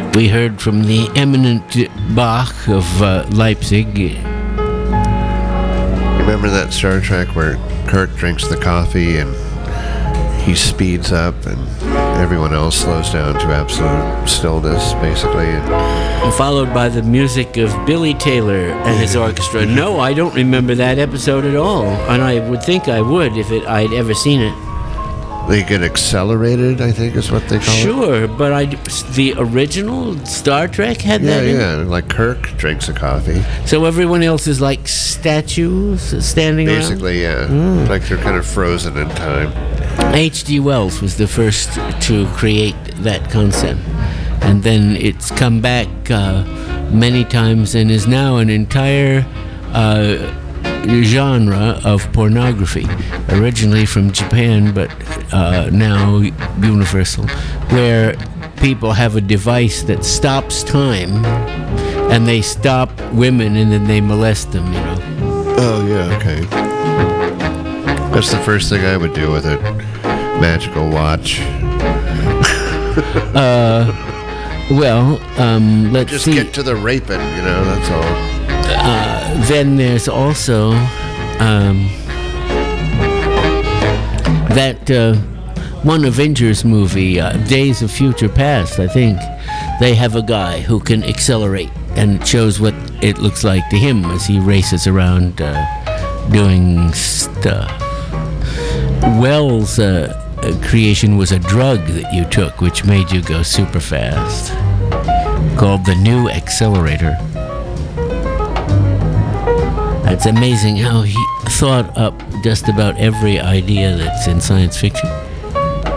We heard from the eminent Bach of Leipzig. Remember that Star Trek where Kirk drinks the coffee and he speeds up and everyone else slows down to absolute stillness, basically? And followed by the music of Billy Taylor and his orchestra. No, I don't remember that episode at all, and I would think I would if I'd ever seen it. they get accelerated, I think is what they call it. Sure, but the original Star Trek had that in it? Yeah, like Kirk drinks a coffee. So everyone else is like statues standing Basically, around? yeah. Like they're kind of frozen in time. H.G. Wells was the first to create that concept. And then it's come back many times and is now an entire genre of pornography, originally from Japan, but now universal, where people have a device that stops time, and they stop women and then they molest them, you know. Oh, yeah, okay. That's the first thing I would do with it. Magical watch. Let's Just see. get to the raping, you know, that's all. Then there's also that one Avengers movie, Days of Future Past, I think. They have a guy who can accelerate, and it shows what it looks like to him as he races around doing stuff. Wells' creation was a drug that you took, which made you go super fast, called the New Accelerator. It's amazing how he thought up just about every idea that's in science fiction.